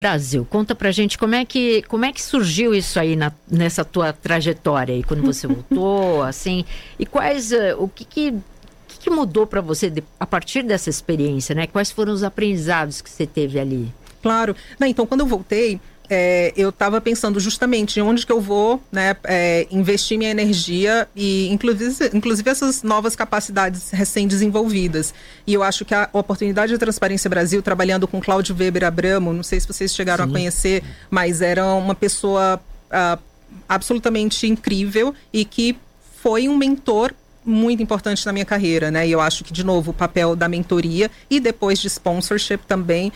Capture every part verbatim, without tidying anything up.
Brasil, conta pra gente como é que, como é que surgiu isso aí na, nessa tua trajetória aí, quando você voltou, assim, e quais, uh, o que que, que, que mudou para você de, a partir dessa experiência, né? Quais foram os aprendizados que você teve ali? Claro. Não, então, quando eu voltei, é, eu estava pensando justamente em onde que eu vou, né, é, investir minha energia e inclusive, inclusive essas novas capacidades recém-desenvolvidas. E eu acho que a oportunidade da Transparência Brasil, trabalhando com Cláudio Weber Abramo, não sei se vocês chegaram Sim. a conhecer, mas era uma pessoa uh, absolutamente incrível e que foi um mentor muito importante na minha carreira, né? E eu acho que, de novo, o papel da mentoria e depois de sponsorship também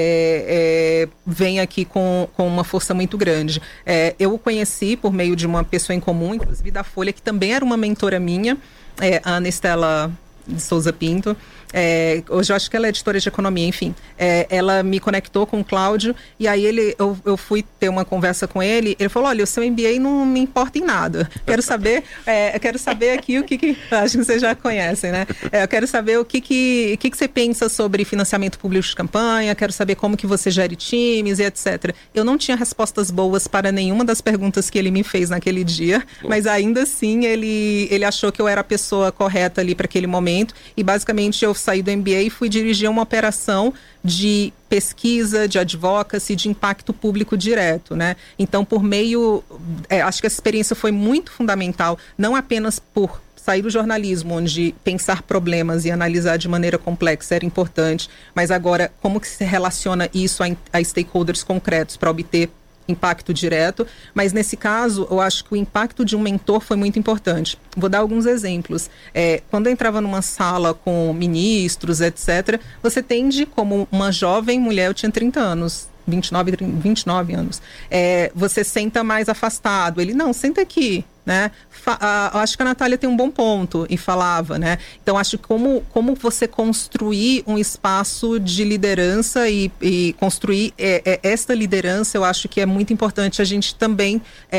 é, é, vem aqui com, com uma força muito grande. É, eu o conheci por meio de uma pessoa em comum, inclusive da Folha, que também era uma mentora minha, é, a Ana Estela de Souza Pinto. É, hoje eu acho que ela é editora de economia, enfim. É, ela me conectou com o Cláudio e aí ele, eu, eu fui ter uma conversa com ele. Ele falou: olha, o seu M B A não me importa em nada. Quero saber, é, eu quero saber aqui o que, que acho que vocês já conhecem, né? É, eu quero saber o que que, que que você pensa sobre financiamento público de campanha, quero saber como que você gere times e etcétera. Eu não tinha respostas boas para nenhuma das perguntas que ele me fez naquele dia, mas ainda assim ele, ele achou que eu era a pessoa correta ali para aquele momento e basicamente eu saí do M B A e fui dirigir uma operação de pesquisa, de advocacy, de impacto público direto, né? Então, por meio... É, acho que essa experiência foi muito fundamental, não apenas por sair do jornalismo, onde pensar problemas e analisar de maneira complexa era importante, mas agora, como que se relaciona isso a, a stakeholders concretos para obter impacto direto, mas nesse caso eu acho que o impacto de um mentor foi muito importante. Vou dar alguns exemplos. É, quando eu entrava numa sala com ministros, etcétera, você tende como uma jovem mulher, eu tinha trinta anos, vinte e nove, vinte e nove anos, é, você senta mais afastado. Ele, não, senta aqui, né? Fa- a, acho que a Natália tem um bom ponto e falava, né? Então acho que como, como você construir um espaço de liderança e, e construir é, é, esta liderança, eu acho que é muito importante a gente também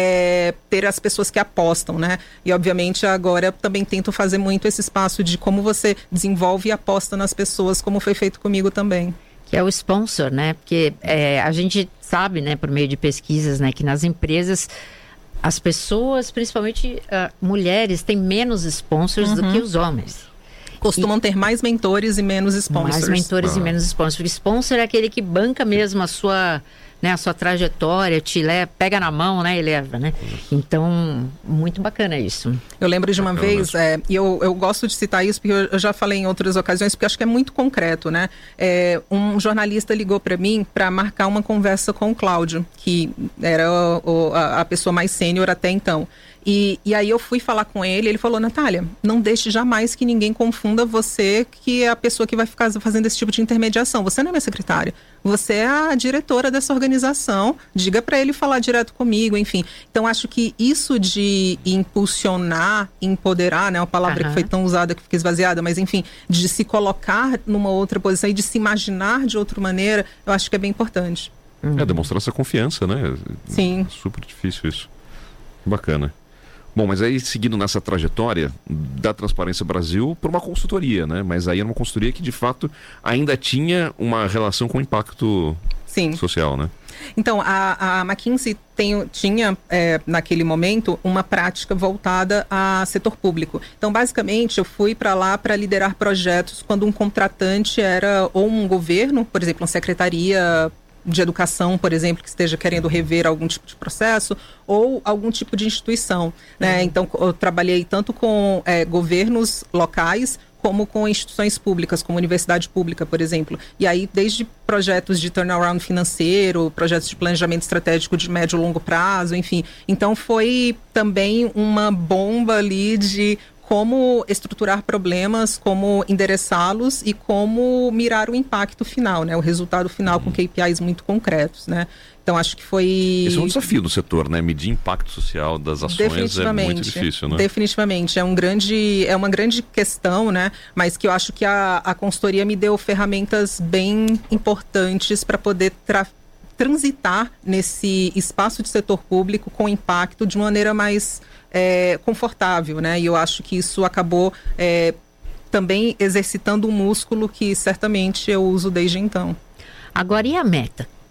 é, ter as pessoas que apostam, né? E obviamente agora eu também tento fazer muito esse espaço de como você desenvolve e aposta nas pessoas, como foi feito comigo também. Que é o sponsor, né? Porque é, a gente sabe, né, por meio de pesquisas, né, que nas empresas as pessoas, principalmente uh, mulheres, têm menos sponsors uhum. do que os homens. Costumam e, ter mais mentores e menos sponsors. Mais mentores ah. e menos sponsors. Porque sponsor é aquele que banca mesmo a sua, né, a sua trajetória, te leva, pega na mão, né, e leva, né? Então, muito bacana isso. Eu lembro de uma bacana. vez, é, e eu, eu gosto de citar isso, porque eu, eu já falei em outras ocasiões, porque acho que é muito concreto, né? É, um jornalista ligou para mim para marcar uma conversa com o Cláudio, que era o, a, a pessoa mais sênior até então. E, e aí eu fui falar com ele, ele falou: Natália, não deixe jamais que ninguém confunda você, que é a pessoa que vai ficar fazendo esse tipo de intermediação. Você não é minha secretária, você é a diretora dessa organização, diga para ele falar direto comigo, enfim. Então acho que isso de impulsionar, empoderar, né, uma palavra uhum. que foi tão usada que fica esvaziada, mas enfim, de se colocar numa outra posição e de se imaginar de outra maneira, eu acho que é bem importante. Uhum. É, demonstrar essa confiança, né? Sim. É super difícil isso. Bacana. Bom, mas aí seguindo nessa trajetória da Transparência Brasil para uma consultoria, né? Mas aí era uma consultoria que de fato ainda tinha uma relação com o impacto Sim. social, né? Então, a, a McKinsey tem, tinha, é, naquele momento, uma prática voltada a setor público. Então, basicamente, eu fui para lá para liderar projetos quando um contratante era ou um governo, por exemplo, uma secretaria de educação, por exemplo, que esteja querendo rever algum tipo de processo, ou algum tipo de instituição, né? Uhum. Então, eu trabalhei tanto com é, governos locais, como com instituições públicas, como universidade pública, por exemplo. E aí, desde projetos de turnaround financeiro, projetos de planejamento estratégico de médio e longo prazo, enfim. Então, foi também uma bomba ali de como estruturar problemas, como endereçá-los e como mirar o impacto final, né? O resultado final com K P Is muito concretos, né? Então, acho que foi... Esse é um desafio do setor, né? Medir impacto social das ações é muito difícil, né? Definitivamente. É, um grande, é uma grande questão, né? Mas que eu acho que a, a consultoria me deu ferramentas bem importantes para poder tra- transitar nesse espaço de setor público com impacto de maneira mais é, confortável, né? E eu acho que isso acabou é, também exercitando um músculo que certamente eu uso desde então. Agora, e a meta?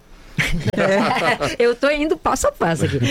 É. Eu estou indo passo a passo aqui.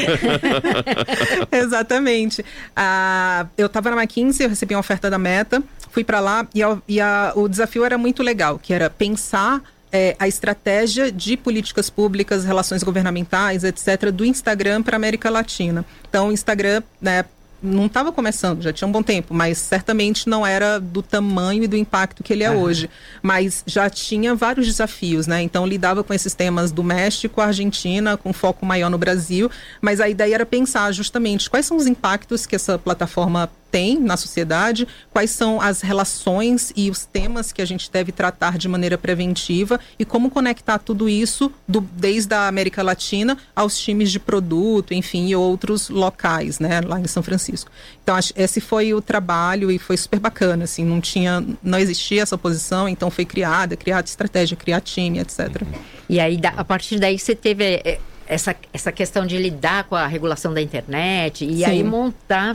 Exatamente. Ah, eu estava na McKinsey, eu recebi uma oferta da Meta, fui para lá e, a, e a, o desafio era muito legal, que era pensar é, a estratégia de políticas públicas, relações governamentais, etcétera, do Instagram para a América Latina. Então, o Instagram, né, não estava começando, já tinha um bom tempo, mas certamente não era do tamanho e do impacto que ele é uhum. hoje. Mas já tinha vários desafios, né? Então lidava com esses temas do México, Argentina, com foco maior no Brasil, mas a ideia era pensar justamente quais são os impactos que essa plataforma tem na sociedade, quais são as relações e os temas que a gente deve tratar de maneira preventiva e como conectar tudo isso do, desde a América Latina aos times de produto, enfim, e outros locais, né, lá em São Francisco. Então, acho, esse foi o trabalho e foi super bacana, assim, não tinha, não existia essa posição, então foi criada, criada estratégia, criar time, etcétera. E aí, a partir daí, você teve essa, essa questão de lidar com a regulação da internet e Sim. aí montar...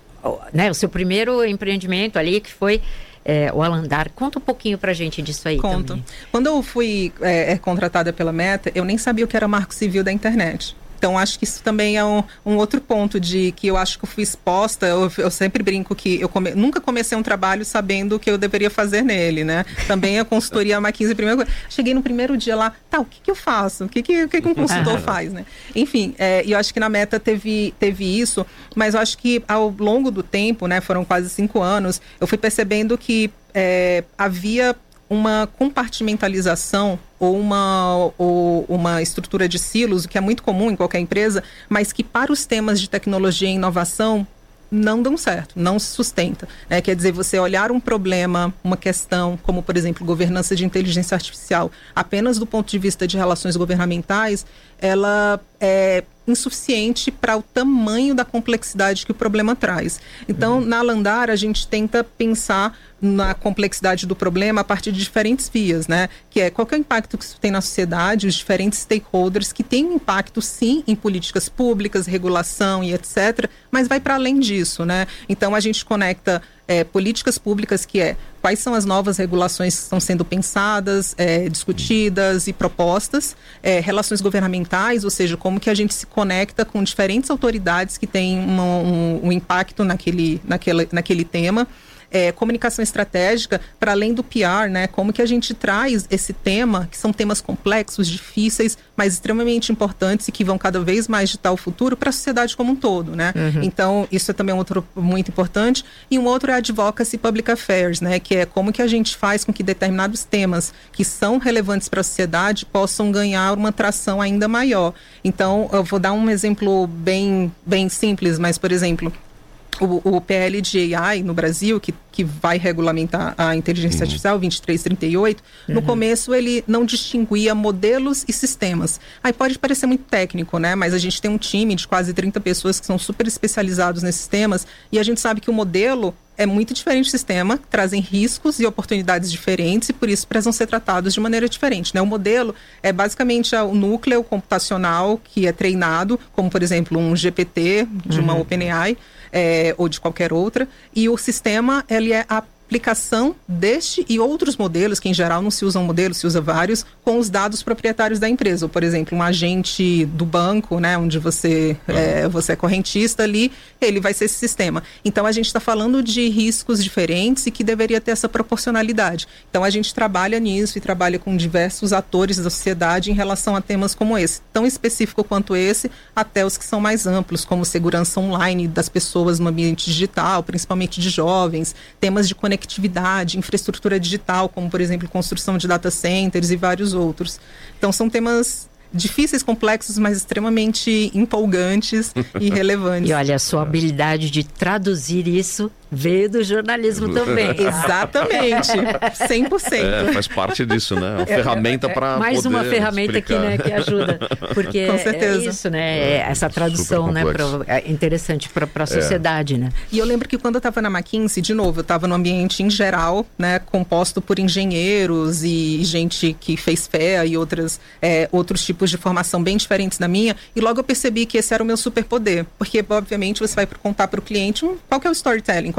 Né, o seu primeiro empreendimento ali, que foi é, o Alandar. Conta um pouquinho pra gente disso aí. Conto. Também. Quando eu fui é, contratada pela Meta, eu nem sabia o que era marco civil da internet. Então, acho que isso também é um, um outro ponto de que eu acho que eu fui exposta. Eu, eu sempre brinco que eu come, nunca comecei um trabalho sabendo o que eu deveria fazer nele, né? Também a consultoria McKinsey, primeiro, cheguei no primeiro dia lá, tá, o que que eu faço? O que que, o que, que um consultor faz, né? Enfim, é, eu acho que na Meta teve, teve isso, mas eu acho que ao longo do tempo, né, foram quase cinco anos, eu fui percebendo que é, havia uma compartimentalização ou uma, ou uma estrutura de silos, o que é muito comum em qualquer empresa, mas que para os temas de tecnologia e inovação não dão certo, não se sustenta. É, quer dizer, você olhar um problema, uma questão, como por exemplo, governança de inteligência artificial, apenas do ponto de vista de relações governamentais, ela é insuficiente para o tamanho da complexidade que o problema traz. Então, uhum. na Alandar, a gente tenta pensar na complexidade do problema a partir de diferentes vias, né? Que é qual que é o impacto que isso tem na sociedade, os diferentes stakeholders que têm um impacto, sim, em políticas públicas, regulação e etcétera, mas vai para além disso, né? Então, a gente conecta é, políticas públicas, que é quais são as novas regulações que estão sendo pensadas, é, discutidas e propostas, é, relações governamentais, ou seja, como que a gente se conecta com diferentes autoridades que têm uma, um, um impacto naquele, naquele, naquele tema. É, comunicação estratégica, para além do P R, né? Como que a gente traz esse tema, que são temas complexos, difíceis, mas extremamente importantes e que vão cada vez mais ditar o futuro para a sociedade como um todo, né? Uhum. Então, isso é também um outro muito importante. E um outro é Advocacy Public Affairs, né? Que é como que a gente faz com que determinados temas que são relevantes para a sociedade possam ganhar uma tração ainda maior. Então, eu vou dar um exemplo bem, bem simples, mas, por exemplo, O, o P L de A I no Brasil, que, que vai regulamentar a inteligência uhum. artificial, vinte e três trinta e oito, uhum. no começo ele não distinguia modelos e sistemas. Aí pode parecer muito técnico, né? Mas a gente tem um time de quase trinta pessoas que são super especializados nesses temas e a gente sabe que o modelo é muito diferente do sistema, trazem riscos e oportunidades diferentes e por isso precisam ser tratados de maneira diferente, né? O modelo é basicamente o núcleo computacional que é treinado, como por exemplo um G P T de uma uhum. OpenAI, É, ou de qualquer outra, e o sistema ele é a aplicação deste e outros modelos, que em geral não se usam modelos, se usa vários, com os dados proprietários da empresa. Ou, por exemplo, um agente do banco, né, onde você, uhum. é, você é correntista ali, ele vai ser esse sistema. Então, a gente está falando de riscos diferentes e que deveria ter essa proporcionalidade. Então, a gente trabalha nisso e trabalha com diversos atores da sociedade em relação a temas como esse, tão específico quanto esse, até os que são mais amplos, como segurança online das pessoas no ambiente digital, principalmente de jovens, temas de conectividade, conectividade, infraestrutura digital, como, por exemplo, construção de data centers e vários outros. Então, são temas difíceis, complexos, mas extremamente empolgantes e relevantes. E olha, a sua habilidade de traduzir isso veio do jornalismo também. Exatamente, cem por cento. É, faz parte disso, né? Uma é, ferramenta é, para mais poder uma ferramenta aqui, né, que ajuda. Porque com certeza. É isso, né? É essa tradução, né, pra, é interessante para a sociedade, é. né? E eu lembro que quando eu estava na McKinsey, de novo, eu estava no ambiente em geral, né, composto por engenheiros e gente que fez F E A e outras, é, outros tipos de formação bem diferentes da minha, e logo eu percebi que esse era o meu superpoder, porque obviamente você vai contar para o cliente qual que é o storytelling, qual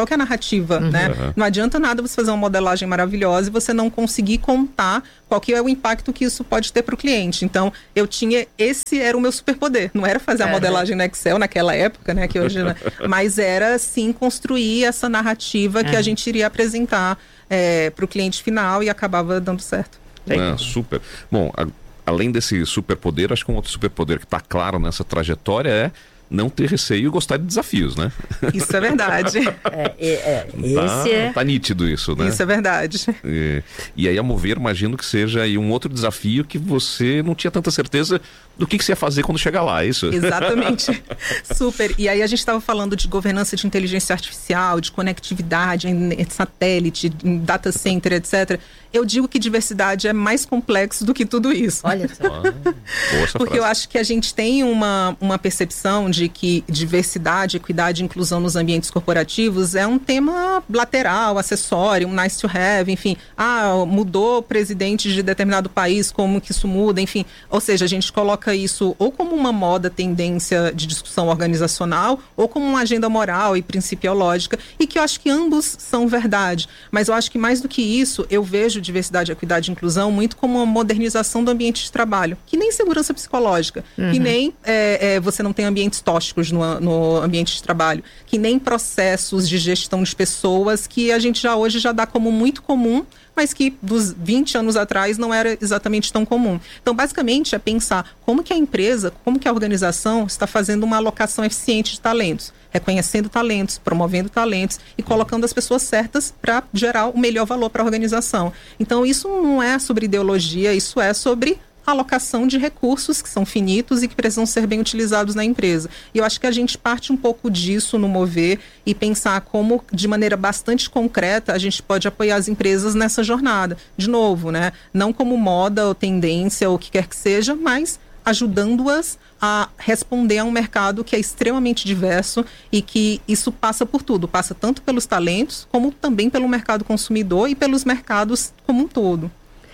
Qual que é a narrativa, uhum. né? Uhum. Não adianta nada você fazer uma modelagem maravilhosa e você não conseguir contar qual que é o impacto que isso pode ter para o cliente. Então, eu tinha, esse era o meu superpoder. Não era fazer a modelagem no Excel naquela época, né? Que hoje, mas era, sim, construir essa narrativa que uhum. a gente iria apresentar é, para o cliente final e acabava dando certo. Ah, super. Bom, a, além desse superpoder, acho que um outro superpoder que está claro nessa trajetória é não ter receio e gostar de desafios, né? Isso é verdade. é, é, é, tá, esse é... tá nítido isso, né? Isso é verdade. E, e aí a Mover, imagino que seja aí um outro desafio que você não tinha tanta certeza do que, que você ia fazer quando chegar lá, é isso? Exatamente. Super. E aí a gente estava falando de governança de inteligência artificial, de conectividade em satélite, em data center, etcétera. Eu digo que diversidade é mais complexo do que tudo isso. Olha só. Ah, boa essa Porque frase. eu acho que a gente tem uma, uma percepção de que diversidade, equidade e inclusão nos ambientes corporativos é um tema lateral, acessório, um nice to have, enfim. Ah, mudou o presidente de determinado país, como que isso muda, enfim. Ou seja, a gente coloca isso ou como uma moda, tendência de discussão organizacional, ou como uma agenda moral e principiológica, e que eu acho que ambos são verdade. Mas eu acho que mais do que isso, eu vejo diversidade, equidade e inclusão muito como uma modernização do ambiente de trabalho, que nem segurança psicológica, uhum. que nem é, é, você não tem ambientes tóxicos no, no ambiente de trabalho, que nem processos de gestão de pessoas que a gente já hoje já dá como muito comum, mas que dos vinte anos atrás não era exatamente tão comum. Então, basicamente, é pensar como que a empresa, como que a organização está fazendo uma alocação eficiente de talentos, reconhecendo talentos, promovendo talentos e colocando as pessoas certas para gerar o melhor valor para a organização. Então, isso não é sobre ideologia, isso é sobre alocação de recursos que são finitos e que precisam ser bem utilizados na empresa. E eu acho que a gente parte um pouco disso no Mover e pensar como, de maneira bastante concreta, a gente pode apoiar as empresas nessa jornada. De novo, né? Não como moda ou tendência ou o que quer que seja, mas ajudando-as a responder a um mercado que é extremamente diverso e que isso passa por tudo. Passa tanto pelos talentos, como também pelo mercado consumidor e pelos mercados como um todo.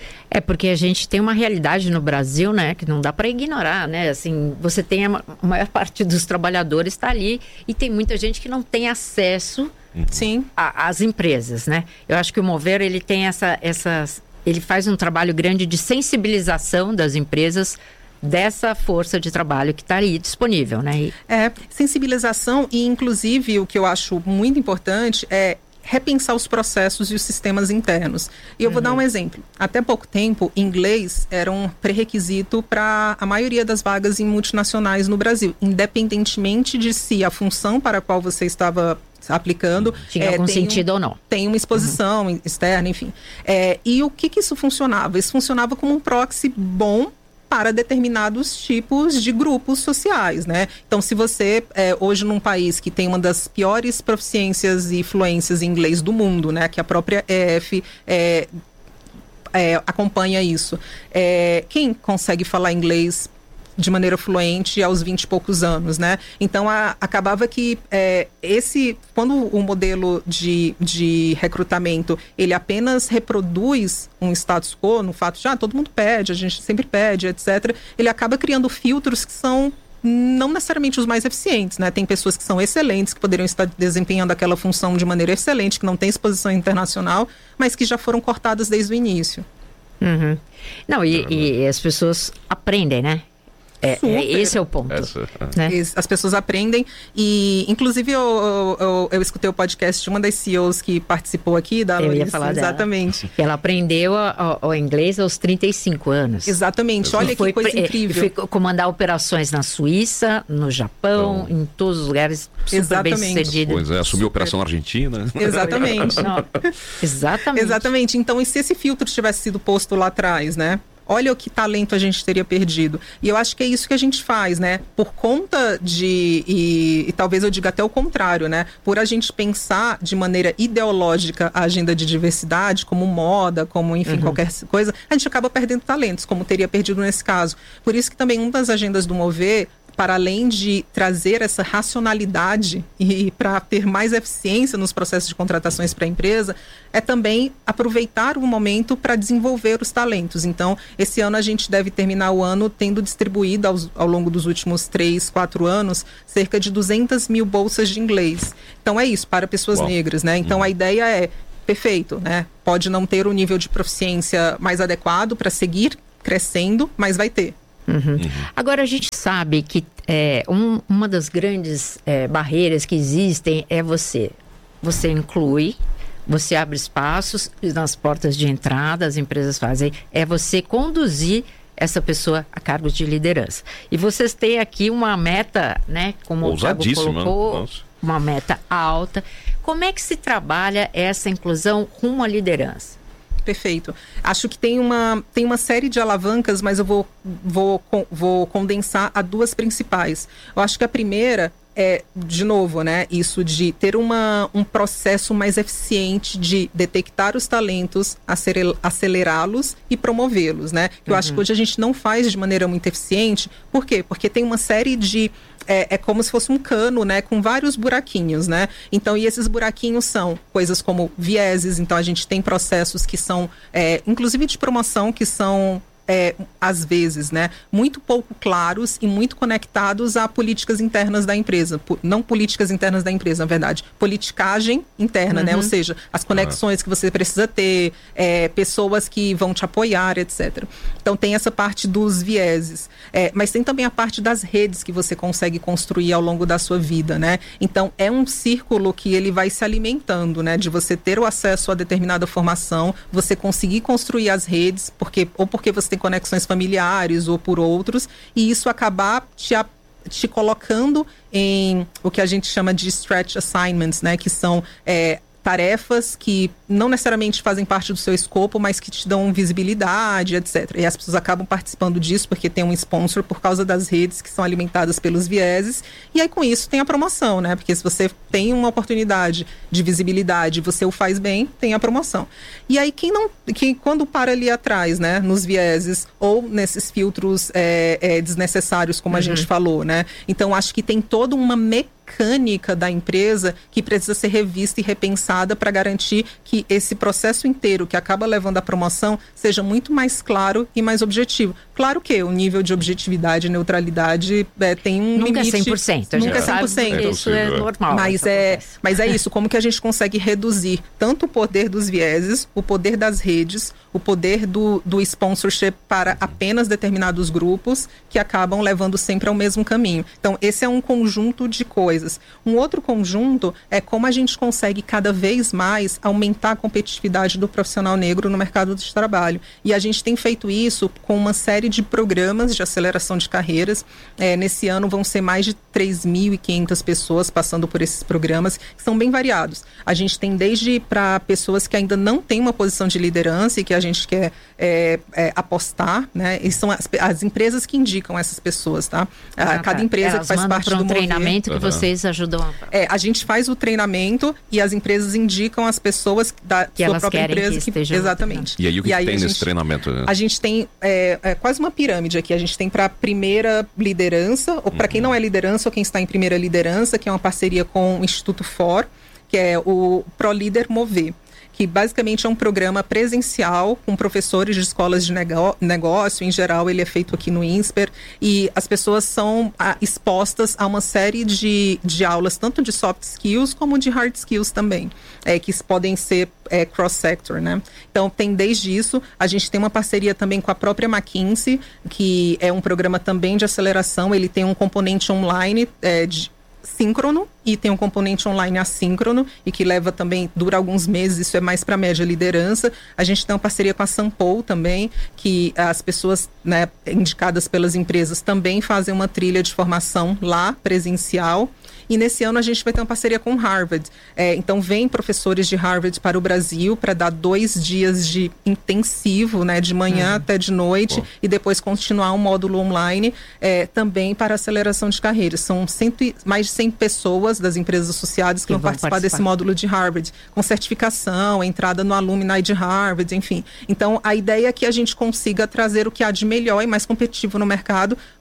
É porque a gente tem uma realidade no Brasil, né, que não dá para ignorar, né? Assim, você tem a, a maior parte dos trabalhadores está ali e tem muita gente que não tem acesso Sim. a, às empresas, né? Eu acho que o Mover, ele tem essa, essa, ele faz um trabalho grande de sensibilização das empresas dessa força de trabalho que está ali disponível, né? E... É, sensibilização e, inclusive, o que eu acho muito importante é repensar os processos e os sistemas internos. E eu uhum. vou dar um exemplo. Até pouco tempo, inglês era um pré-requisito para a maioria das vagas em multinacionais no Brasil, independentemente de se a função para a qual você estava aplicando tinha é, algum tem sentido um, ou não. Tem uma exposição uhum. externa, enfim. É, e o que, que isso funcionava? Isso funcionava como um proxy bom para determinados tipos de grupos sociais, né? Então, se você, é, hoje num país que tem uma das piores proficiências e fluências em inglês do mundo, né? Que a própria E F é, é, acompanha isso. É, quem consegue falar inglês de maneira fluente aos vinte e poucos anos, né? Então, a, acabava que é, esse, quando o modelo de, de recrutamento, ele apenas reproduz um status quo, no fato de, ah, todo mundo pede, a gente sempre pede, etcétera, ele acaba criando filtros que são não necessariamente os mais eficientes, né? Tem pessoas que são excelentes, que poderiam estar desempenhando aquela função de maneira excelente, que não tem exposição internacional, mas que já foram cortadas desde o início. Uhum. Não, e, e as pessoas aprendem, né? É, é, esse é o ponto. Essa, é. Né? As pessoas aprendem e, inclusive, eu, eu, eu, eu escutei o podcast de uma das C E Os que participou aqui, da Eu ia falar dela. Exatamente. Ela aprendeu o inglês aos trinta e cinco anos. Exatamente. Olha que coisa incrível. Foi comandar operações na Suíça, no Japão, então, em todos os lugares, super Exatamente. bem sucedido. Pois é, assumiu a operação na Argentina. Exatamente. Não, exatamente. Exatamente. Então, e se esse filtro tivesse sido posto lá atrás, né? Olha o que talento a gente teria perdido. E eu acho que é isso que a gente faz, né? Por conta de... E, e talvez eu diga até o contrário, né? Por a gente pensar de maneira ideológica a agenda de diversidade, como moda, como, enfim, uhum. qualquer coisa, a gente acaba perdendo talentos, como teria perdido nesse caso. Por isso que também uma das agendas do Mover para além de trazer essa racionalidade e para ter mais eficiência nos processos de contratações para a empresa, é também aproveitar o momento para desenvolver os talentos. Então, esse ano a gente deve terminar o ano tendo distribuído aos, ao longo dos últimos três, quatro anos, cerca de duzentas mil bolsas de inglês. Então é isso, para pessoas Uau. negras, né? Então uhum. a ideia é, perfeito, né? Pode não ter o nível de proficiência mais adequado para seguir crescendo, mas vai ter. Uhum. Uhum. Agora, a gente sabe que é, um, uma das grandes é, barreiras que existem é você. Você inclui, você abre espaços nas portas de entrada, as empresas fazem, é você conduzir essa pessoa a cargos de liderança. E vocês têm aqui uma meta, né, como o Thiago colocou, Nossa. uma meta alta. Como é que se trabalha essa inclusão rumo à liderança? Perfeito. Acho que tem uma, tem uma série de alavancas, mas eu vou, vou, vou condensar a duas principais. Eu acho que a primeira é, de novo, né, isso de ter uma, um processo mais eficiente de detectar os talentos, acelerá-los e promovê-los, né? Eu uhum. acho que hoje a gente não faz de maneira muito eficiente. Por quê? Porque tem uma série de... É, é como se fosse um cano, né, com vários buraquinhos, né? Então, e esses buraquinhos são coisas como vieses. Então, a gente tem processos que são, é, inclusive de promoção, que são... É, às vezes, né, muito pouco claros e muito conectados a políticas internas da empresa. P- não políticas internas da empresa, na verdade, politicagem interna, uhum. né? Ou seja, as conexões uhum. que você precisa ter, é, pessoas que vão te apoiar, etcétera. Então, tem essa parte dos vieses. É, mas tem também a parte das redes que você consegue construir ao longo da sua vida, né? Então, é um círculo que ele vai se alimentando, né? De você ter o acesso a determinada formação, você conseguir construir as redes, porque, ou porque você tem conexões familiares ou por outros, e isso acabar te, a, te colocando em o que a gente chama de stretch assignments, né? Que são é, tarefas que não necessariamente fazem parte do seu escopo, mas que te dão visibilidade, etcétera. E as pessoas acabam participando disso porque tem um sponsor por causa das redes que são alimentadas pelos vieses. E aí, com isso, tem a promoção, né? Porque se você tem uma oportunidade de visibilidade, você o faz bem, tem a promoção. E aí, quem não, quem, quando para ali atrás, né? Nos vieses ou nesses filtros é, é, desnecessários, como uhum. a gente falou, né? Então, acho que tem toda uma mecânica da empresa que precisa ser revista e repensada para garantir que esse processo inteiro que acaba levando à promoção seja muito mais claro e mais objetivo. Claro que o nível de objetividade e neutralidade é, tem um nunca limite. Nunca é cem por cento. A gente nunca é cem por cento. Sabe, isso é normal. Mas é, mas é isso, como que a gente consegue reduzir tanto o poder dos vieses, o poder das redes, o poder do, do sponsorship para apenas determinados grupos que acabam levando sempre ao mesmo caminho. Então, esse é um conjunto de coisas. Um outro conjunto é como a gente consegue cada vez mais aumentar a competitividade do profissional negro no mercado de trabalho. E a gente tem feito isso com uma série de programas de aceleração de carreiras. É, nesse ano vão ser mais de três mil e quinhentas pessoas passando por esses programas, que são bem variados. A gente tem desde para pessoas que ainda não têm uma posição de liderança e que a gente quer é, é, apostar, né? E são as, as empresas que indicam essas pessoas, tá? Ah, Cada tá. empresa Elas que faz parte um do treinamento mover. que vocês ajudam a... É, a gente faz o treinamento e as empresas indicam as pessoas da que sua elas própria querem empresa que que, estejam... exatamente. E aí o que, e que aí tem gente, nesse treinamento? Né? A gente tem é, é, quase uma pirâmide aqui. A gente tem para primeira liderança, ou para uhum. quem não é liderança ou quem está em primeira liderança, que é uma parceria com o Instituto For, que é o ProLíder Mover, que basicamente é um programa presencial com professores de escolas de negócio. Em geral, ele é feito aqui no INSPER, e as pessoas são a, expostas a uma série de, de aulas, tanto de soft skills como de hard skills também, é, que podem ser é, cross-sector, né? Então, tem desde isso, a gente tem uma parceria também com a própria McKinsey, que é um programa também de aceleração. Ele tem um componente online é, de síncrono e tem um componente online assíncrono e que leva também, dura alguns meses, isso é mais para média liderança. A gente tem uma parceria com a Sampo também, que as pessoas, né, indicadas pelas empresas também fazem uma trilha de formação lá, presencial. E nesse ano a gente vai ter uma parceria com Harvard. É, então vem professores de Harvard para o Brasil para dar dois dias de intensivo, né, de manhã uhum. até de noite, Bom. e depois continuar um módulo online é, também para aceleração de carreiras. São cento, mais de cem pessoas das empresas associadas que, que vão, vão participar, participar desse módulo de Harvard, com certificação, entrada no Alumni de Harvard, enfim. Então a ideia é que a gente consiga trazer o que há de melhor e mais competitivo no mercado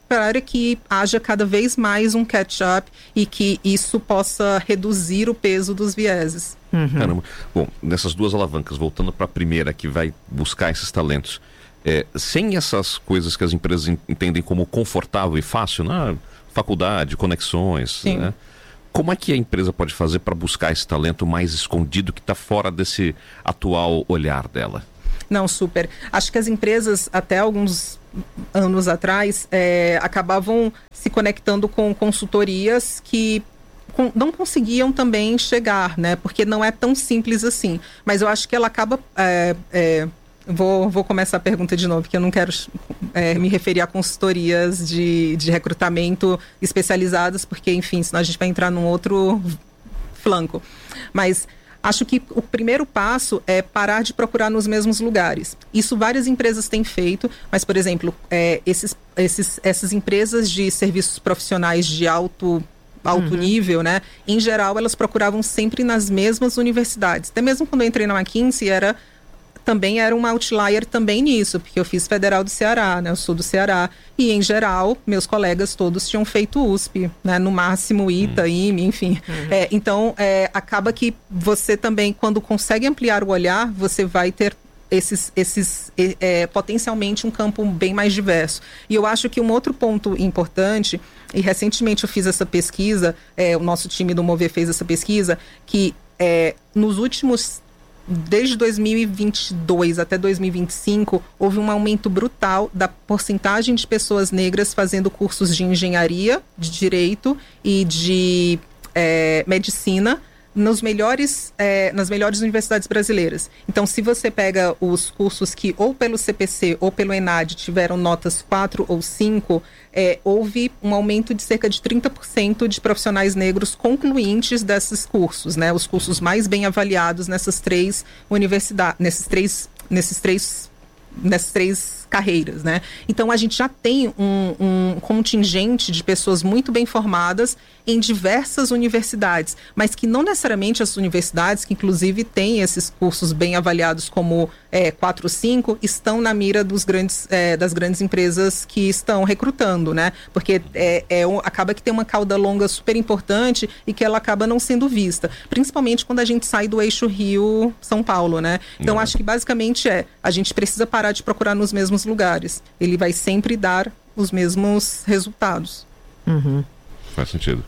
para que haja cada vez mais um catch-up e que isso possa reduzir o peso dos vieses. Uhum. Caramba. Bom, nessas duas alavancas, voltando para a primeira, que vai buscar esses talentos, é, sem essas coisas que as empresas entendem como confortável e fácil, né? Faculdade, conexões, né? Como é que a empresa pode fazer para buscar esse talento mais escondido que está fora desse atual olhar dela? Não, super. Acho que as empresas, até alguns anos atrás, é, acabavam se conectando com consultorias que com, não conseguiam também chegar, né? Porque não é tão simples assim. Mas eu acho que ela acaba... É, é, vou, vou começar a pergunta de novo, porque eu não quero é, me referir a consultorias de, de recrutamento especializadas, porque, enfim, senão a gente vai entrar num outro flanco. Mas... acho que o primeiro passo é parar de procurar nos mesmos lugares. Isso várias empresas têm feito, mas, por exemplo, é, esses, esses, essas empresas de serviços profissionais de alto, alto uhum. nível, né? Em geral, elas procuravam sempre nas mesmas universidades. Até mesmo quando eu entrei na McKinsey, era... também era um outlier também nisso, porque eu fiz Federal do Ceará, né? Eu sou do Ceará, e em geral, meus colegas todos tinham feito U S P, né? No máximo I T A, I M E, enfim. Uhum. É, então, é, acaba que você também, quando consegue ampliar o olhar, você vai ter esses, esses é, potencialmente um campo bem mais diverso. E eu acho que um outro ponto importante, e recentemente eu fiz essa pesquisa, é, o nosso time do Mover fez essa pesquisa, que é, nos últimos... desde dois mil e vinte e dois até dois mil e vinte e cinco, houve um aumento brutal da porcentagem de pessoas negras fazendo cursos de engenharia, de direito e de é, medicina nos melhores, é, nas melhores universidades brasileiras. Então, se você pega os cursos que ou pelo C P C ou pelo ENAD tiveram notas quatro ou cinco, é, houve um aumento de cerca de trinta por cento de profissionais negros concluintes desses cursos, né? Os cursos mais bem avaliados nessas três universidades, nesses três, nesses três, nessas três carreiras, né? Então, a gente já tem um, um contingente de pessoas muito bem formadas em diversas universidades, mas que não necessariamente as universidades, que inclusive têm esses cursos bem avaliados como é, quatro ou cinco, estão na mira dos grandes, é, das grandes empresas que estão recrutando, né? Porque é, é, acaba que tem uma cauda longa super importante e que ela acaba não sendo vista, principalmente quando a gente sai do eixo Rio-São Paulo, né? Então, não. Acho que basicamente é, a gente precisa parar de procurar nos mesmos lugares. Ele vai sempre dar os mesmos resultados. Uhum. Faz sentido.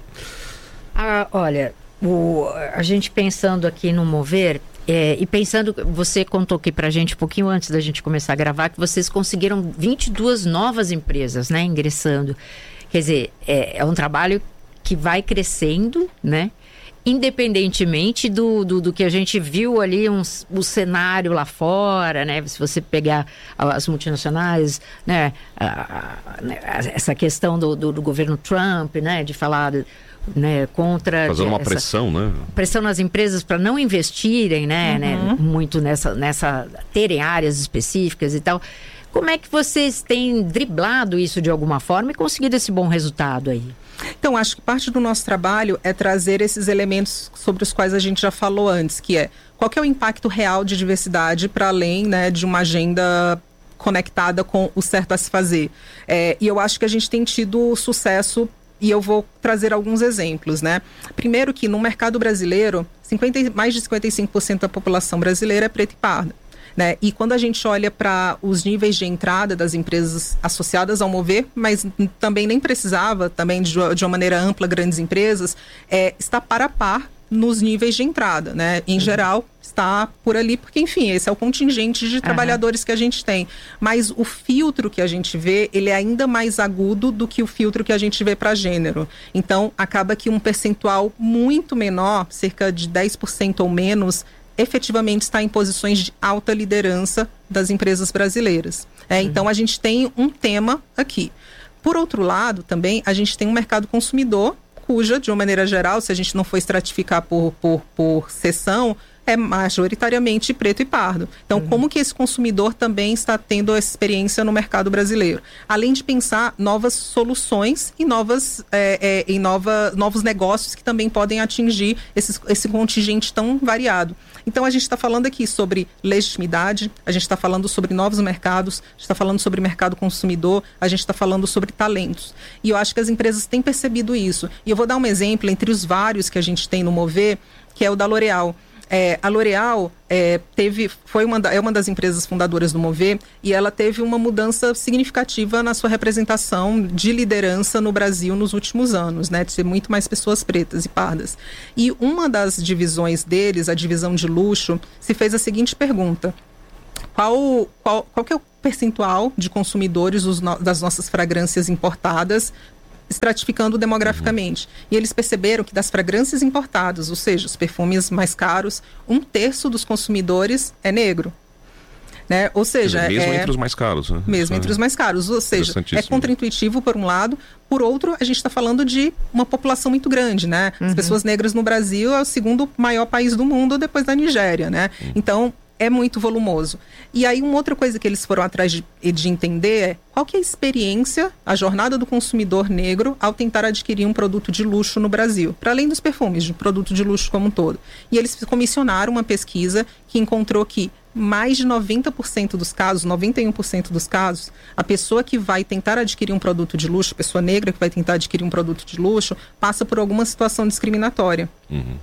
Ah, olha, o, a gente pensando aqui no Mover, é, e pensando, você contou aqui pra gente um pouquinho antes da gente começar a gravar, que vocês conseguiram vinte e duas novas empresas, né, ingressando. Quer dizer, é, é um trabalho que vai crescendo, né? Independentemente do, do, do que a gente viu ali, um, o cenário lá fora, né? Se você pegar as multinacionais, né? A, a, essa questão do, do, do governo Trump, né? De falar, né? Contra... Fazendo uma essa, pressão, né? Pressão nas empresas para não investirem, né? Uhum. né? Muito nessa, nessa... terem áreas específicas e tal. Como é que vocês têm driblado isso de alguma forma e conseguido esse bom resultado aí? Então, acho que parte do nosso trabalho é trazer esses elementos sobre os quais a gente já falou antes, que é qual que é o impacto real de diversidade para além, né, de uma agenda conectada com o certo a se fazer. É, e eu acho que a gente tem tido sucesso, e eu vou trazer alguns exemplos, né? Primeiro que no mercado brasileiro, cinquenta, mais de cinquenta e cinco por cento da população brasileira é preta e parda. Né? E quando a gente olha para os níveis de entrada das empresas associadas ao Mover, mas também nem precisava, também de, de uma maneira ampla, grandes empresas, é, está par a par nos níveis de entrada, né? Em uhum. geral, está por ali, porque, enfim, esse é o contingente de trabalhadores uhum. que a gente tem. Mas o filtro que a gente vê, ele é ainda mais agudo do que o filtro que a gente vê para gênero. Então, acaba que um percentual muito menor, cerca de dez por cento ou menos, efetivamente está em posições de alta liderança das empresas brasileiras. É, uhum. Então, a gente tem um tema aqui. Por outro lado, também, a gente tem um mercado consumidor, cuja, de uma maneira geral, se a gente não for estratificar por, por, por seção, é majoritariamente preto e pardo. Então, uhum. como que esse consumidor também está tendo essa experiência no mercado brasileiro? Além de pensar novas soluções e novas, é, é, em nova, novos negócios que também podem atingir esses, esse contingente tão variado. Então, a gente está falando aqui sobre legitimidade, a gente está falando sobre novos mercados, a gente está falando sobre mercado consumidor, a gente está falando sobre talentos. E eu acho que as empresas têm percebido isso. E eu vou dar um exemplo entre os vários que a gente tem no Mover, que é o da L'Oréal. É, a L'Oréal é, teve, foi uma, da, é uma das empresas fundadoras do Mover e ela teve uma mudança significativa na sua representação de liderança no Brasil nos últimos anos, né, de ser muito mais pessoas pretas e pardas. E uma das divisões deles, a divisão de luxo, se fez a seguinte pergunta: qual, qual, qual que é o percentual de consumidores dos no, das nossas fragrâncias importadas, estratificando demograficamente. Uhum. E eles perceberam que das fragrâncias importadas, ou seja, os perfumes mais caros, um terço dos consumidores é negro. Né? Ou seja, mesmo é, entre os mais caros. Né? Mesmo Isso entre é os mais caros. Ou seja, é contraintuitivo por um lado, por outro, a gente está falando de uma população muito grande. Né? As uhum. pessoas negras no Brasil é o segundo maior país do mundo depois da Nigéria. Né? Uhum. Então, é muito volumoso. E aí, uma outra coisa que eles foram atrás de, de entender é qual que é a experiência, a jornada do consumidor negro ao tentar adquirir um produto de luxo no Brasil, para além dos perfumes, de produto de luxo como um todo. E eles comissionaram uma pesquisa que encontrou que mais de noventa por cento dos casos, noventa e um por cento dos casos, a pessoa que vai tentar adquirir um produto de luxo, a pessoa negra que vai tentar adquirir um produto de luxo, passa por alguma situação discriminatória. Uhum.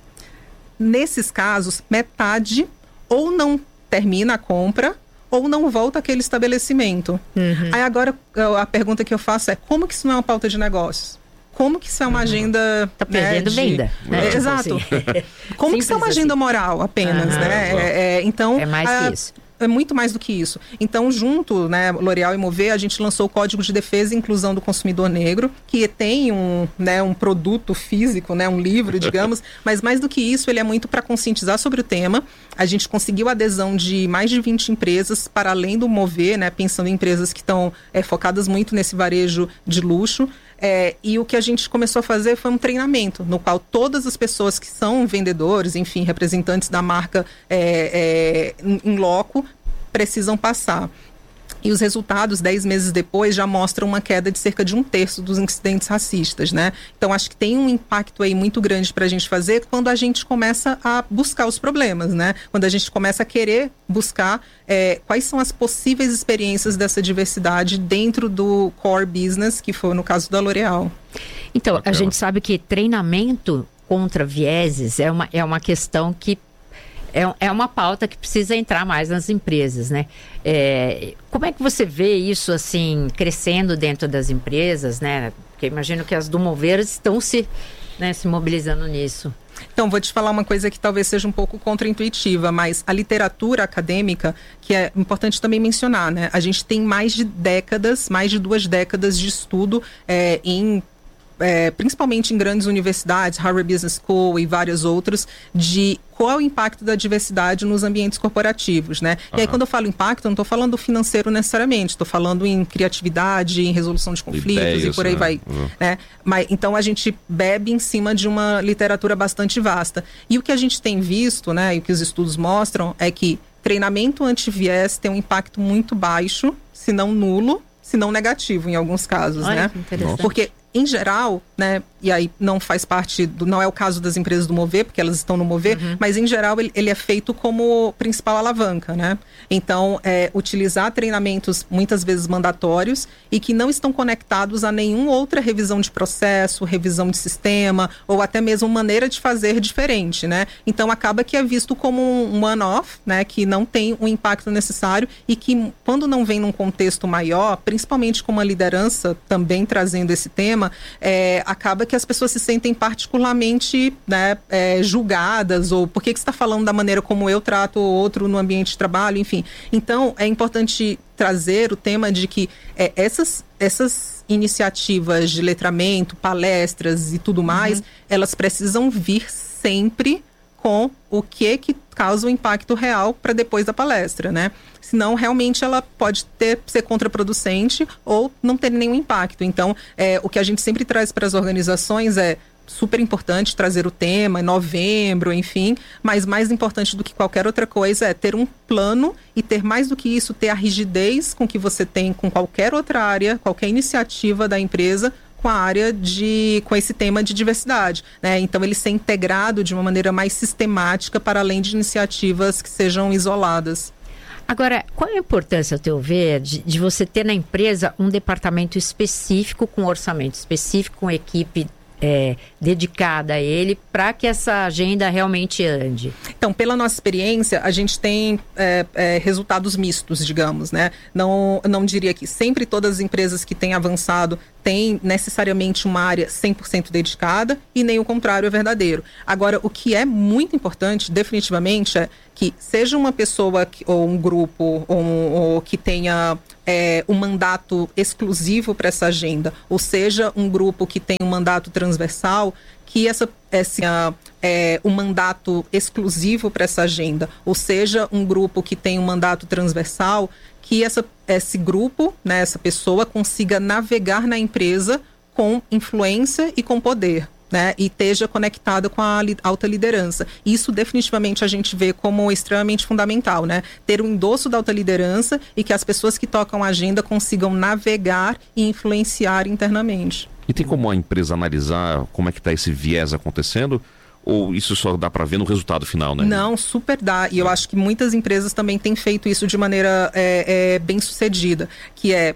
Nesses casos, metade ou não termina a compra, ou não volta àquele estabelecimento. Uhum. Aí agora, a pergunta que eu faço é, como que isso não é uma pauta de negócios? Como que isso é uma agenda... Está perdendo, né, de... venda. Né? É, exato. Assim. Como que isso é uma agenda assim. moral apenas, uhum. né? É, é, então, é mais a... que isso. É muito mais do que isso. Então, junto, né, L'Oréal e Mover, a gente lançou o Código de Defesa e Inclusão do Consumidor Negro, que tem um, né, um produto físico, né, um livro, digamos, mas mais do que isso, ele é muito para conscientizar sobre o tema. A gente conseguiu a adesão de mais de vinte empresas, para além do Mover, né, pensando em empresas que estão é, focadas muito nesse varejo de luxo. É, e o que a gente começou a fazer foi um treinamento, no qual todas as pessoas que são vendedores, enfim, representantes da marca é, é, em, em loco, precisam passar. E os resultados, dez meses depois, já mostram uma queda de cerca de um terço dos incidentes racistas, né? Então, acho que tem um impacto aí muito grande para a gente fazer quando a gente começa a buscar os problemas, né? Quando a gente começa a querer buscar é, quais são as possíveis experiências dessa diversidade dentro do core business, que foi no caso da L'Oréal. Então, Bacana. A gente sabe que treinamento contra vieses é uma, é uma questão que É, é uma pauta que precisa entrar mais nas empresas, né? É, como é que você vê isso, assim, crescendo dentro das empresas, né? Porque imagino que as do Mover estão se, né, se mobilizando nisso. Então, vou te falar uma coisa que talvez seja um pouco contraintuitiva, mas a literatura acadêmica, que é importante também mencionar, né? A gente tem mais de décadas, mais de duas décadas de estudo é, em... É, principalmente em grandes universidades, Harvard Business School e várias outras, de qual é o impacto da diversidade nos ambientes corporativos, né? Uhum. E aí, quando eu falo impacto, eu não estou falando financeiro necessariamente, estou falando em criatividade, em resolução de conflitos Ideias, e por aí né? vai. Uhum. Né? Mas, então, a gente bebe em cima de uma literatura bastante vasta. E o que a gente tem visto, né, e o que os estudos mostram, é que treinamento anti-viés tem um impacto muito baixo, se não nulo, se não negativo em alguns casos, Olha, né? Que interessante. Porque em geral, né, e aí não faz parte, do, não é o caso das empresas do Mover, porque elas estão no Mover, uhum. mas em geral ele, ele é feito como principal alavanca, né? Então, é, utilizar treinamentos muitas vezes mandatórios e que não estão conectados a nenhuma outra revisão de processo, revisão de sistema, ou até mesmo maneira de fazer diferente, né? Então, acaba que é visto como um one-off, né, que não tem o impacto necessário e que, quando não vem num contexto maior, principalmente com uma liderança também trazendo esse tema, é, acaba que as pessoas se sentem particularmente, né, é, julgadas, ou por que que você está falando da maneira como eu trato o outro no ambiente de trabalho, enfim. Então, é importante trazer o tema de que é, essas, essas iniciativas de letramento, palestras e tudo mais, uhum. elas precisam vir sempre com o que que causa o impacto real para depois da palestra, né? Senão, realmente, ela pode ter, ser contraproducente ou não ter nenhum impacto. Então, é, o que a gente sempre traz para as organizações é super importante trazer o tema em novembro, enfim, mas mais importante do que qualquer outra coisa é ter um plano e ter mais do que isso, ter a rigidez com que você tem com qualquer outra área, qualquer iniciativa da empresa, com a área de, com esse tema de diversidade, né? Então ele ser integrado de uma maneira mais sistemática para além de iniciativas que sejam isoladas. Agora, qual é a importância, a teu ver, de, de você ter na empresa um departamento específico, com orçamento específico, com equipe É, dedicada a ele, para que essa agenda realmente ande? Então, pela nossa experiência, a gente tem é, é, resultados mistos, digamos, né? Não, não diria que sempre todas as empresas que têm avançado têm necessariamente uma área cem por cento dedicada e nem o contrário é verdadeiro. Agora, o que é muito importante, definitivamente, é que seja uma pessoa que, ou um grupo ou, ou que tenha é, um mandato exclusivo para essa agenda, ou seja, um grupo que tem um mandato transversal, que essa, essa é, um mandato exclusivo para essa agenda, ou seja, um grupo que tem um mandato transversal, que essa, esse grupo, né, essa pessoa consiga navegar na empresa com influência e com poder, né, e esteja conectada com a li, alta liderança. Isso definitivamente a gente vê como extremamente fundamental, né? Ter o endosso da alta liderança e que as pessoas que tocam a agenda consigam navegar e influenciar internamente. E tem como a empresa analisar como é que está esse viés acontecendo? Ou isso só dá para ver no resultado final, né? Não, super dá. E eu acho que muitas empresas também têm feito isso de maneira é, é, bem sucedida, que é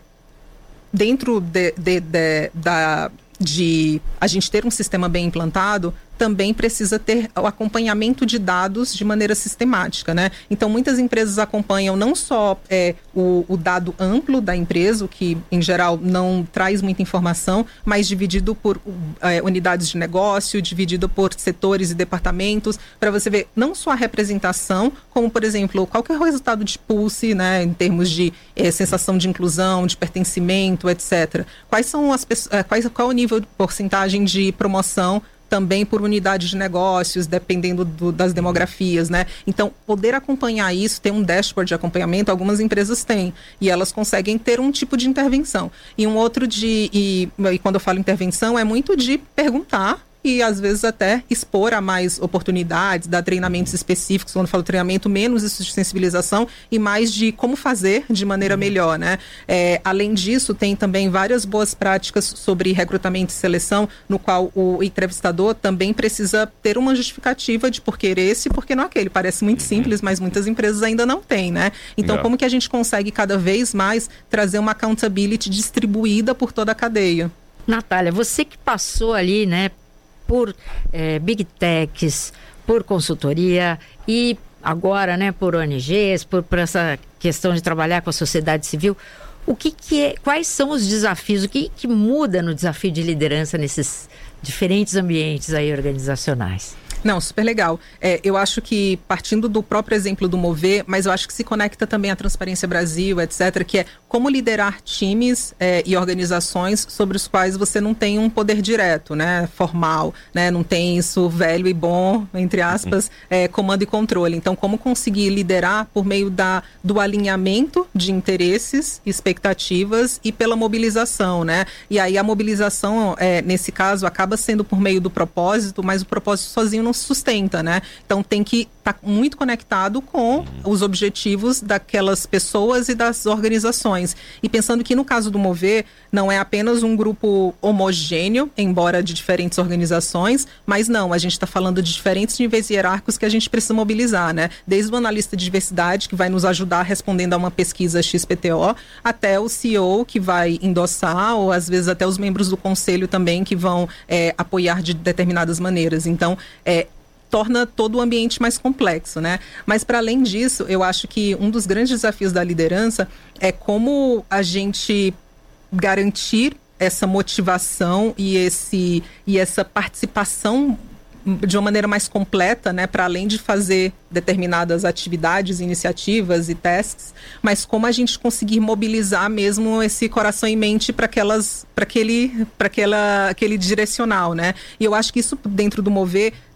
dentro de, de, de, da... de a gente ter um sistema bem implantado, também precisa ter o acompanhamento de dados de maneira sistemática, né? Então, muitas empresas acompanham não só é, o, o dado amplo da empresa, o que, em geral, não traz muita informação, mas dividido por é, unidades de negócio, dividido por setores e departamentos, para você ver não só a representação, como, por exemplo, qual que é o resultado de Pulse, né, em termos de é, sensação de inclusão, de pertencimento, etcétera. Quais são as pessoas, quais, qual é o nível de porcentagem de promoção também por unidade de negócios, dependendo do, das demografias, né? Então, poder acompanhar isso, ter um dashboard de acompanhamento, algumas empresas têm, e elas conseguem ter um tipo de intervenção. E um outro de, e, e quando eu falo intervenção, é muito de perguntar e às vezes até expor a mais oportunidades, dar treinamentos específicos. Quando eu falo treinamento, menos isso de sensibilização e mais de como fazer de maneira melhor, né? É, além disso, tem também várias boas práticas sobre recrutamento e seleção, no qual o entrevistador também precisa ter uma justificativa de por que esse e por que não aquele. Parece muito simples, mas muitas empresas ainda não têm, né? Então, como que a gente consegue cada vez mais trazer uma accountability distribuída por toda a cadeia? Natália, você que passou ali, né, por é, Big Techs, por consultoria e agora, né, por O N Gs, por, por essa questão de trabalhar com a sociedade civil, o que que é, quais são os desafios, o que que muda no desafio de liderança nesses diferentes ambientes aí organizacionais? Não, super legal. É, eu acho que, partindo do próprio exemplo do Mover, mas eu acho que se conecta também à Transparência Brasil, etcétera, que é como liderar times é, e organizações sobre os quais você não tem um poder direto, né, formal, né, não tem isso velho e bom, entre aspas, é, comando e controle. Então, como conseguir liderar por meio da, do alinhamento de interesses, expectativas e pela mobilização, né? E aí a mobilização, é, nesse caso, acaba sendo por meio do propósito, mas o propósito sozinho não se sustenta, né? Então tem que estar tá muito conectado com os objetivos daquelas pessoas e das organizações. E pensando que no caso do Mover, não é apenas um grupo homogêneo, embora de diferentes organizações, mas não, a gente está falando de diferentes níveis hierárquicos que a gente precisa mobilizar, né? Desde o analista de diversidade, que vai nos ajudar respondendo a uma pesquisa X P T O, até o C E O, que vai endossar, ou às vezes até os membros do conselho também, que vão é, apoiar de determinadas maneiras. Então, é, torna todo o ambiente mais complexo, né? Mas, para além disso, eu acho que um dos grandes desafios da liderança é como a gente garantir essa motivação e, esse, e essa participação de uma maneira mais completa, né, para além de fazer determinadas atividades, iniciativas e tasks, mas como a gente conseguir mobilizar mesmo esse coração e mente para aquelas, para aquele, para aquela, aquele direcional, né? E eu acho que isso dentro do Mover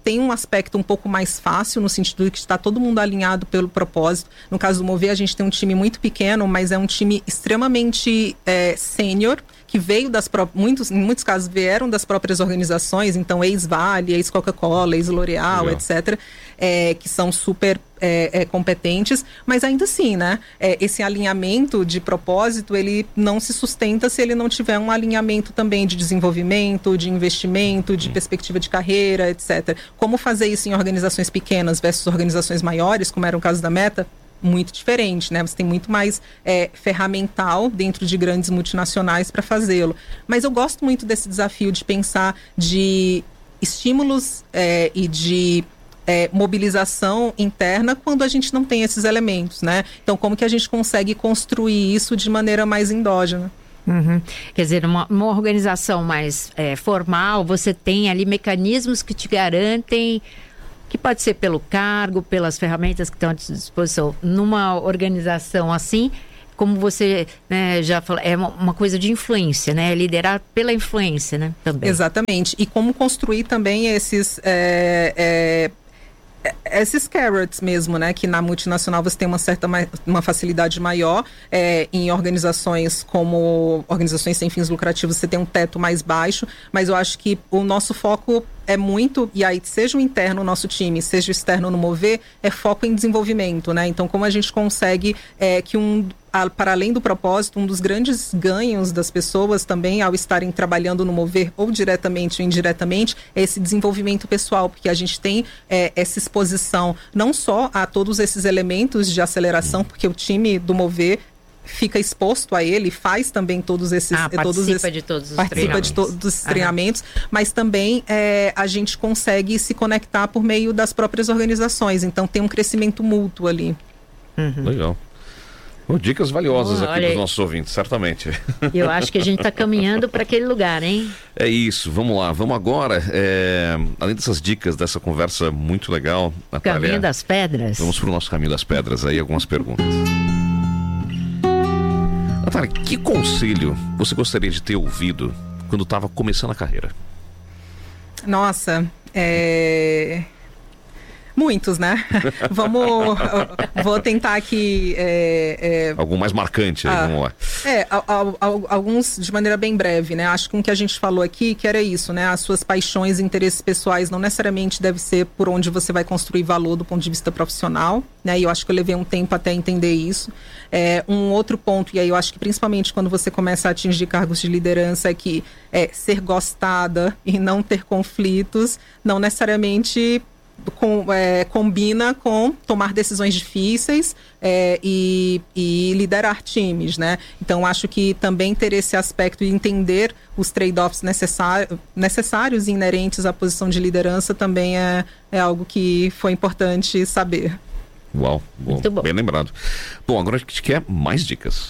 tem um aspecto um pouco mais fácil, no sentido de que está todo mundo alinhado pelo propósito. No caso do Mover, a gente tem um time muito pequeno, mas é um time extremamente é, sênior, que veio das próprias, muitos, em muitos casos vieram das próprias organizações, então ex-Vale, ex-Coca-Cola, ex-L'Oréal, etcétera, é, que são super é, é, competentes, mas ainda assim, né, é, esse alinhamento de propósito, ele não se sustenta se ele não tiver um alinhamento também de desenvolvimento, de investimento, de perspectiva de carreira, etcétera. Como fazer isso em organizações pequenas versus organizações maiores, como era o caso da Meta? Muito diferente, né? Você tem muito mais é, ferramental dentro de grandes multinacionais para fazê-lo. Mas eu gosto muito desse desafio de pensar de estímulos é, e de é, mobilização interna quando a gente não tem esses elementos, né? Então, como que a gente consegue construir isso de maneira mais endógena? Uhum. Quer dizer, uma, uma organização mais é, formal, você tem ali mecanismos que te garantem, que pode ser pelo cargo, pelas ferramentas que estão à disposição. Numa organização assim, como você né, já falou, é uma, uma coisa de influência, né? Liderar pela influência, né? Também. Exatamente. E como construir também esses... É, é... esses carrots mesmo, né, que na multinacional você tem uma certa uma facilidade maior, é, em organizações como organizações sem fins lucrativos você tem um teto mais baixo, mas eu acho que o nosso foco é muito, e aí seja o interno no nosso time, seja o externo no Mover, é foco em desenvolvimento, né, então como a gente consegue é, que um para além do propósito, um dos grandes ganhos das pessoas também ao estarem trabalhando no Mover, ou diretamente ou indiretamente, é esse desenvolvimento pessoal, porque a gente tem é, essa exposição não só a todos esses elementos de aceleração, porque o time do Mover fica exposto a ele, faz também todos esses... Ah, participa todos esses, de todos os participa treinamentos. de todos os treinamentos, mas também é, a gente consegue se conectar por meio das próprias organizações, então tem um crescimento mútuo ali. Uhum. Legal. Oh, dicas valiosas oh, aqui para os nossos ouvintes, certamente. Eu acho que a gente está caminhando para aquele lugar, hein? É isso, vamos lá, vamos agora. É, além dessas dicas, dessa conversa muito legal, Natália, Caminho das Pedras. Vamos para o nosso Caminho das Pedras, aí algumas perguntas. Natália, que conselho você gostaria de ter ouvido quando estava começando a carreira? Nossa, é... muitos, né? Vamos, vou tentar aqui... É, é... Algum mais marcante aí, ah, vamos lá. É, a, a, a, alguns de maneira bem breve, né? Acho que um que a gente falou aqui, que era isso, né? As suas paixões e interesses pessoais não necessariamente deve ser por onde você vai construir valor do ponto de vista profissional, né? E eu acho que eu levei um tempo até entender isso. É, um outro ponto, e aí eu acho que principalmente quando você começa a atingir cargos de liderança, é que é, ser gostada e não ter conflitos não necessariamente... Com, é, combina com tomar decisões difíceis é, e, e liderar times, né? Então acho que também ter esse aspecto e entender os trade-offs necessário, necessários e inerentes à posição de liderança também é, é algo que foi importante saber. Uau, bom, bom. Bem lembrado. Bom, agora a gente quer mais dicas.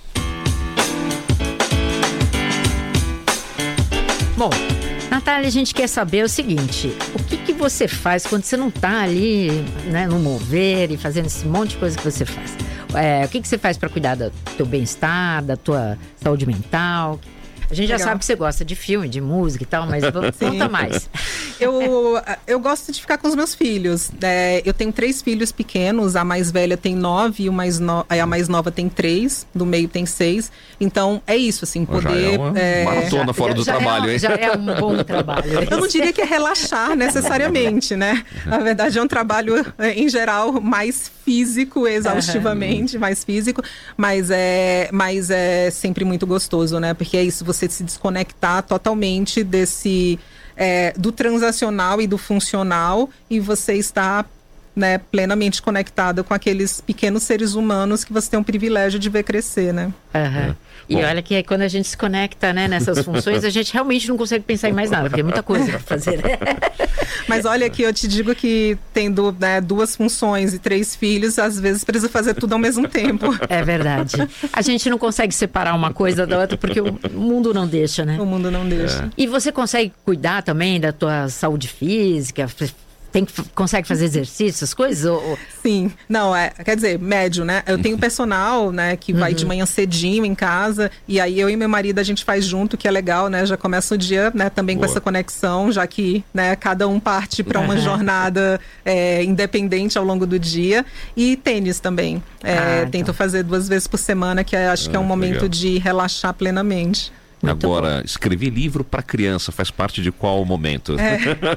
Bom, Natália, a gente quer saber o seguinte, o que, que você faz quando você não está ali, né, no Mover e fazendo esse monte de coisa que você faz? É, o que, que você faz para cuidar do teu bem-estar, da tua saúde mental? A gente já Legal. sabe que você gosta de filme, de música e tal, mas conta mais. Eu, eu gosto de ficar com os meus filhos. É, eu tenho três filhos pequenos, a mais velha tem nove, e o mais no, a mais nova tem três, do meio tem seis. Então, é isso, assim, poder... Já é uma é, maratona já, fora do já trabalho, é, hein? Já é um bom trabalho. Eu não diria que é relaxar necessariamente, né? Na verdade, é um trabalho, em geral, mais físico, exaustivamente, uhum. mais físico, mas é, mas é sempre muito gostoso, né? Porque é isso, você se desconectar totalmente desse é, do transacional e do funcional e você está, né, plenamente conectada com aqueles pequenos seres humanos que você tem o privilégio de ver crescer, né? Uhum. É. E Bom. olha que quando a gente se conecta, né, nessas funções, a gente realmente não consegue pensar em mais nada, porque é muita coisa para fazer. Mas olha que eu te digo que tendo, né, duas funções e três filhos, às vezes precisa fazer tudo ao mesmo tempo. É verdade. A gente não consegue separar uma coisa da outra porque o mundo não deixa, né? O mundo não deixa. É. E você consegue cuidar também da tua saúde física, tem que, consegue fazer exercícios, essas coisas? Ou... Sim, não, é, quer dizer, médio, né? Eu tenho personal, né, que vai uhum. de manhã cedinho em casa, e aí eu e meu marido a gente faz junto, que é legal, né? Já começa o dia, né, também Boa. com essa conexão, já que, né, cada um parte para uma uhum. jornada é, independente ao longo do dia. E tênis também. É, ah, tento então. fazer duas vezes por semana, que é, acho ah, que é um momento legal. de relaxar plenamente. Muito Agora, bom. escrever livro para criança faz parte de qual momento? É.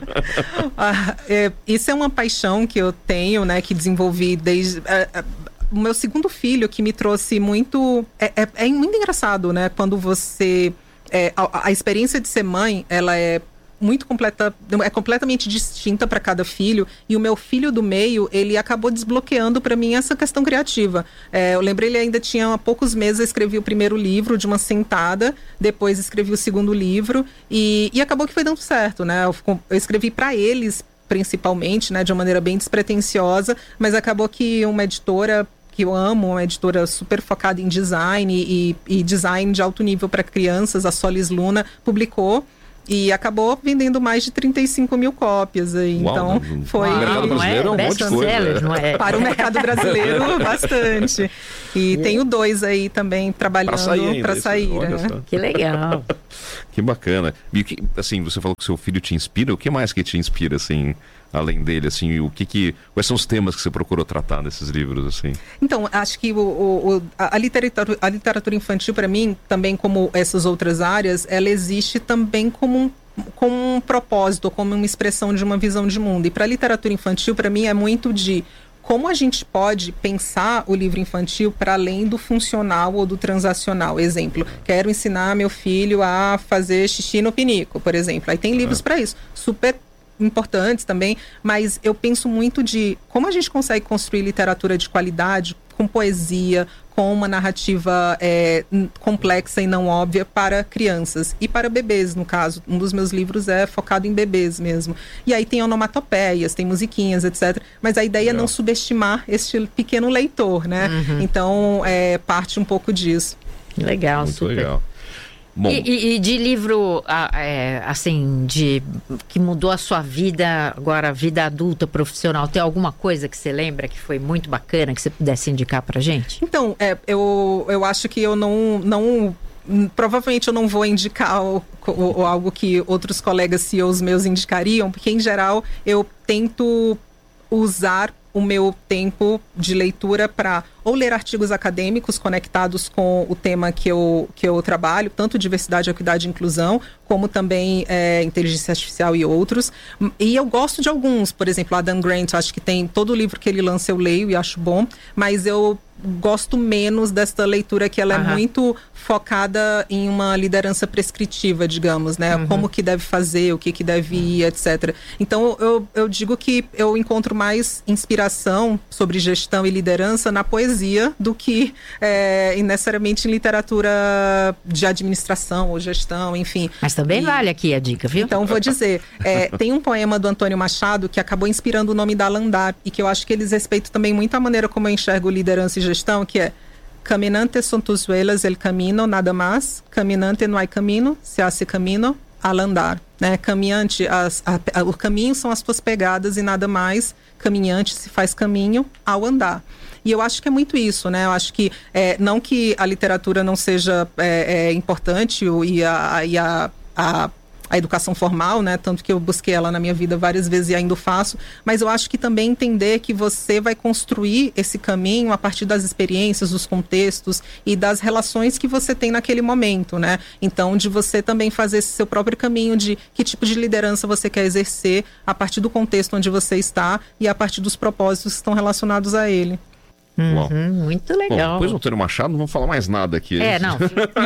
ah, é, isso é uma paixão que eu tenho, né, que desenvolvi desde... É, é, o meu segundo filho que me trouxe muito... É, é, é muito engraçado, né, quando você... É, a, a experiência de ser mãe, ela é muito completa, é completamente distinta para cada filho, e o meu filho do meio, ele acabou desbloqueando para mim essa questão criativa. É, eu lembrei, ele ainda tinha há poucos meses, eu escrevi o primeiro livro de uma sentada, depois escrevi o segundo livro, e, e acabou que foi dando certo, né? Eu, eu escrevi para eles, principalmente, né, de uma maneira bem despretensiosa, mas acabou que uma editora que eu amo, uma editora super focada em design e, e design de alto nível para crianças, a Solis Luna, publicou. E acabou vendendo mais de trinta e cinco mil cópias aí. Uau, então no, foi. No mercado brasileiro é um monte de coisa. Não é? Para o mercado brasileiro, bastante. E yeah. tenho dois aí também trabalhando para sair. Pra sair né? Que legal. Que bacana. E que, assim, você falou que seu filho te inspira. O que mais que te inspira, assim, além dele, assim, o que que, quais são os temas que você procurou tratar nesses livros, assim? Então, acho que o, o, a, literatura, a literatura infantil, para mim, também como essas outras áreas, ela existe também como um, como um propósito, como uma expressão de uma visão de mundo. E para a literatura infantil, para mim, é muito de como a gente pode pensar o livro infantil para além do funcional ou do transacional. Exemplo, quero ensinar meu filho a fazer xixi no pinico, por exemplo. Aí tem livros para isso, super importantes também, mas eu penso muito de como a gente consegue construir literatura de qualidade, com poesia, com uma narrativa é, complexa e não óbvia para crianças e para bebês, no caso. Um dos meus livros é focado em bebês mesmo. E aí tem onomatopeias, tem musiquinhas, etcétera. Mas a ideia legal. é não subestimar este pequeno leitor, né? Uhum. Então, é, parte um pouco disso. Legal, Muito super. legal. Bom. E, e, e de livro, é, assim, de que mudou a sua vida, agora vida adulta, profissional, tem alguma coisa que você lembra que foi muito bacana, que você pudesse indicar pra gente? Então, é, eu, eu acho que eu não... não provavelmente eu não vou indicar o, o, o, algo que outros colegas C E Os meus indicariam, porque em geral eu tento usar o meu tempo de leitura para ou ler artigos acadêmicos conectados com o tema que eu, que eu trabalho, tanto diversidade, equidade e inclusão, como também é, inteligência artificial e outros. E eu gosto de alguns, por exemplo, Adam Grant, acho que tem todo o livro que ele lança eu leio e acho bom, mas eu gosto menos desta leitura que ela é uhum. muito focada em uma liderança prescritiva, digamos, né? Uhum. Como que deve fazer, o que que deve ir, etcétera. Então, eu, eu digo que eu encontro mais inspiração sobre gestão e liderança na poesia do que é, necessariamente em literatura de administração ou gestão, enfim. Mas também e, vale aqui a dica, viu? Então, vou dizer, é, tem um poema do Antônio Machado que acabou inspirando o nome da Landar e que eu acho que eles respeitam também muito a maneira como eu enxergo liderança e gestão, que é Caminante son tus velas el camino, nada más. Caminante no hay camino, se hace camino al andar. Né? Caminhante, as, a, a, o caminho são as tuas pegadas e nada mais. Caminhante se faz caminho ao andar. E eu acho que é muito isso, né? Eu acho que, é, não que a literatura não seja é, é, importante e, a, e a, a, a educação formal, né? Tanto que eu busquei ela na minha vida várias vezes e ainda o faço, mas eu acho que também entender que você vai construir esse caminho a partir das experiências, dos contextos e das relações que você tem naquele momento, né? Então, de você também fazer esse seu próprio caminho de que tipo de liderança você quer exercer a partir do contexto onde você está e a partir dos propósitos que estão relacionados a ele. Uhum, muito legal. Bom, depois do Antônio Machado, não vamos falar mais nada aqui. É, não.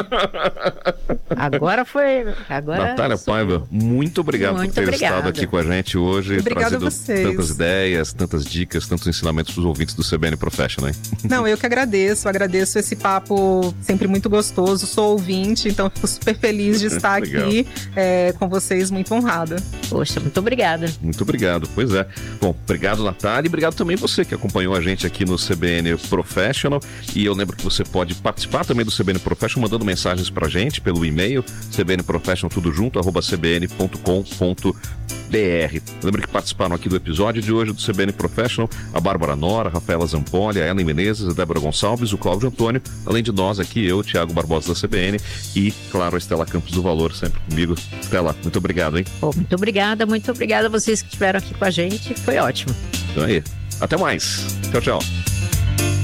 Agora foi... Agora Natália sou... Paiva, muito obrigado muito por ter obrigada. estado aqui com a gente hoje. Obrigada trazido a vocês. Tantas ideias, tantas dicas, tantos ensinamentos para os ouvintes do C B N Professional. Não, eu que agradeço. Agradeço esse papo sempre muito gostoso. Sou ouvinte, então fico super feliz de estar aqui é, com vocês. Muito honrada. Poxa, muito obrigada. Muito obrigado, pois é. Bom, obrigado, Natália, e obrigado também você que acompanhou a gente aqui no C B N N Professional. E eu lembro que você pode participar também do C B N Professional mandando mensagens pra gente pelo e-mail c b n professional tudo junto arroba c b n ponto com ponto b r. Lembro que participaram aqui do episódio de hoje do C B N Professional a Bárbara Nora, a Rafaela Zampoli, a Ellen Menezes, a Débora Gonçalves, o Cláudio Antônio, além de nós aqui, eu, Thiago Barbosa da C B N e, claro, a Estela Campos do Valor, sempre comigo. Estela, muito obrigado, hein? Oh, muito obrigada, muito obrigada a vocês que estiveram aqui com a gente, foi ótimo. Então aí, até mais. Tchau, tchau.